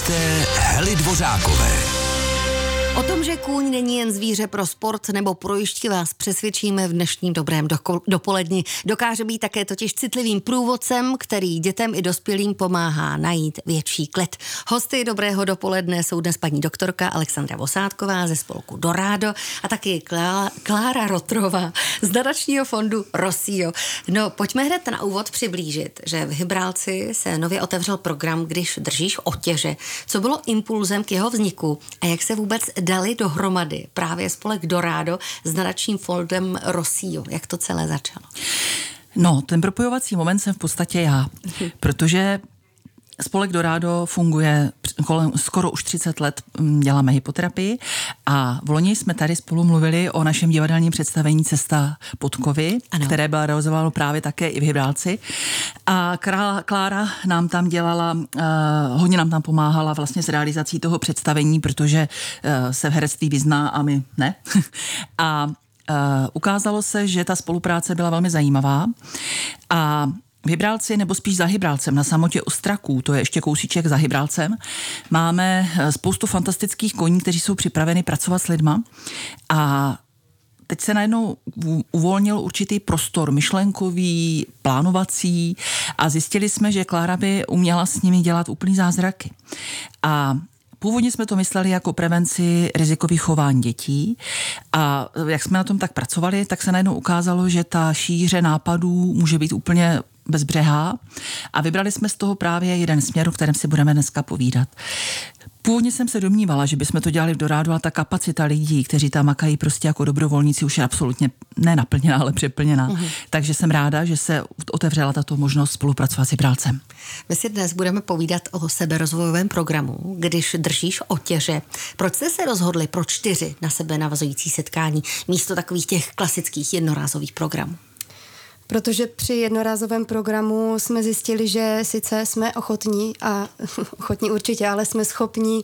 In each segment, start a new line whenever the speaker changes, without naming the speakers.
Posloucháte Hely Dvořákové.
O tom, že kůň není jen zvíře pro sport nebo pro jižďky, vás přesvědčíme v dnešním dobrém dopoledni. Dokáže být také totiž citlivým průvodcem, který dětem i dospělým pomáhá najít větší klid. Hosty dobrého dopoledne jsou dnes paní doktorka Alexandra Vosátková ze spolku Dorado a taky Klára Rotrová z nadačního fondu Rossio. No, pojďme hned na úvod přiblížit, že v Hybrálci se nově otevřel program Když držíš otěže. Co bylo impulzem k jeho vzniku a jak se vůbec dali dohromady právě spolek Dorado s nadačním fondem Rossio? Jak to celé začalo?
No, ten propojovací moment jsem v podstatě já, protože spolek Dorado funguje skoro už 30 let, děláme hypoterapii a v loni jsme tady spolu mluvili o našem divadelním představení Cesta Podkovy, které bylo realizováno právě také i v Hybrálci. A Klára nám tam dělala, hodně nám tam pomáhala vlastně s realizací toho představení, protože se v herectví vyzná a my ne. A ukázalo se, že ta spolupráce byla velmi zajímavá a v Hybrálci, nebo spíš za Hybrálcem, na samotě Ostraků, to je ještě kousíček za Hybrálcem, máme spoustu fantastických koní, kteří jsou připraveni pracovat s lidma a teď se najednou uvolnil určitý prostor myšlenkový, plánovací a zjistili jsme, že Klára by uměla s nimi dělat úplný zázraky. A původně jsme to mysleli jako prevenci rizikových chování dětí a jak jsme na tom tak pracovali, tak se najednou ukázalo, že ta šíře nápadů může být úplně bezbřehá a vybrali jsme z toho právě jeden směr, o kterém si budeme dneska povídat. Původně jsem se domnívala, že bychom to dělali v Dorádu, ale ta kapacita lidí, kteří tam makají prostě jako dobrovolníci, už je absolutně nenaplněná, ale přeplněná. Takže jsem ráda, že se otevřela tato možnost spolupracovat s Hybrálcem.
My si dnes budeme povídat o seberozvojovém programu, Když držíš otěže. Proč jste se rozhodli pro 4 na sebe navazující setkání místo takových těch klasických jednorázových programů?
Protože při jednorázovém programu jsme zjistili, že sice jsme ochotní určitě, ale jsme schopní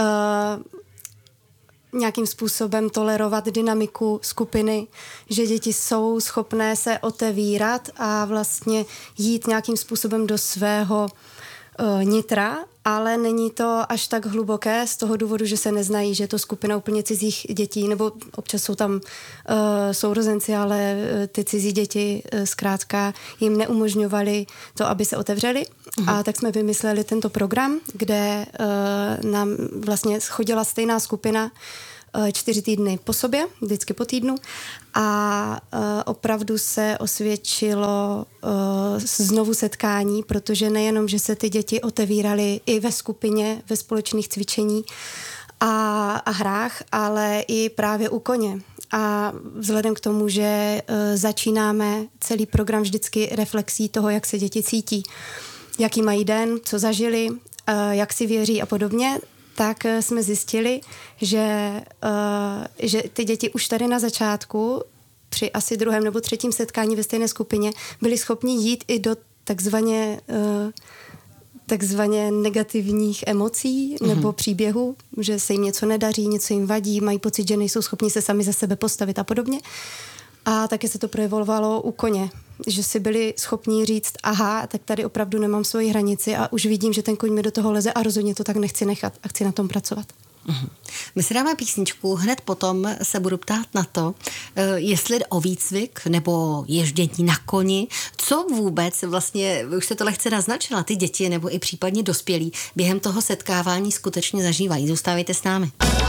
nějakým způsobem tolerovat dynamiku skupiny, že děti jsou schopné se otevírat a vlastně jít nějakým způsobem do svého nitra, ale není to až tak hluboké z toho důvodu, že se neznají, že je to skupina úplně cizích dětí, nebo občas jsou tam sourozenci, ale ty cizí děti zkrátka jim neumožňovali to, aby se otevřeli. A tak jsme vymysleli tento program, kde nám vlastně chodila stejná skupina 4 týdny po sobě, vždycky po týdnu a opravdu se osvědčilo znovu setkání, protože nejenom, že se ty děti otevíraly i ve skupině, ve společných cvičení a hrách, ale i právě u koně. A vzhledem k tomu, že začínáme celý program vždycky reflexí toho, jak se děti cítí, jaký mají den, co zažili, jak si věří a podobně, tak jsme zjistili, že ty děti už tady na začátku, při asi 2. nebo 3. setkání ve stejné skupině, byli schopni jít i do takzvaně negativních emocí nebo příběhů, že se jim něco nedaří, něco jim vadí, mají pocit, že nejsou schopni se sami za sebe postavit a podobně. A také se to projevovalo u koně, že si byli schopni říct, aha, tak tady opravdu nemám svoji hranici a už vidím, že ten koň mi do toho leze a rozhodně to tak nechci nechat a chci na tom pracovat.
My si dáme písničku, hned potom se budu ptát na to, jestli o výcvik nebo ježdění na koni, co vůbec vlastně, už se to lehce naznačila, ty děti nebo i případně dospělí během toho setkávání skutečně zažívají. Zůstávejte s námi.